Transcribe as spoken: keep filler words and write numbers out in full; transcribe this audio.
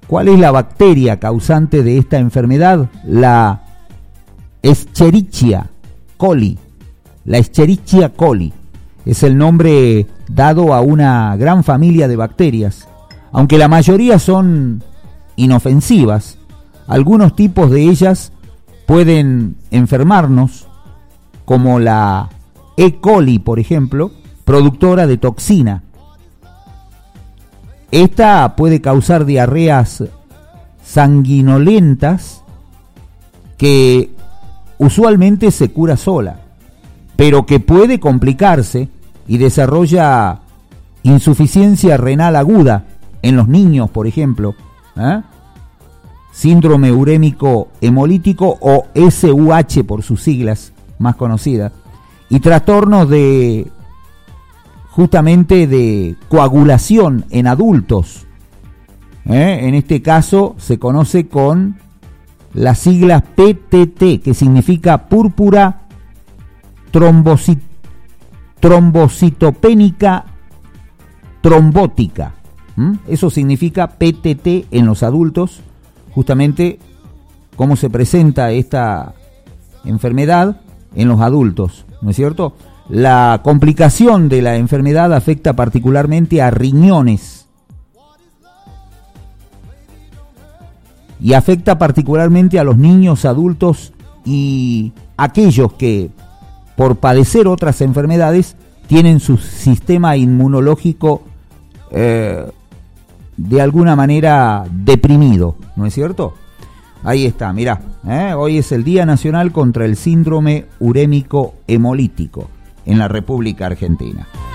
¿Cuál es la bacteria causante de esta enfermedad? La Escherichia coli. La Escherichia coli es el nombre dado a una gran familia de bacterias. Aunque la mayoría son inofensivas, algunos tipos de ellas pueden enfermarnos, como la E. coli, por ejemplo, productora de toxina. Esta puede causar diarreas sanguinolentas que usualmente se cura sola, pero que puede complicarse y desarrolla insuficiencia renal aguda en los niños, por ejemplo, ¿eh? síndrome urémico hemolítico o S U H por sus siglas más conocidas, y trastornos de justamente de coagulación en adultos. ¿Eh? En este caso se conoce con las siglas P T T, que significa púrpura trombosit- trombocitopénica trombótica. ¿Mm? Eso significa P T T en los adultos, justamente cómo se presenta esta enfermedad en los adultos, ¿no es cierto? La complicación de la enfermedad afecta particularmente a riñones y afecta particularmente a los niños, adultos y aquellos que, por padecer otras enfermedades, tienen su sistema inmunológico eh, de alguna manera deprimido, ¿no es cierto? Ahí está, mirá, ¿eh? Hoy es el Día Nacional contra el Síndrome Urémico Hemolítico en la República Argentina.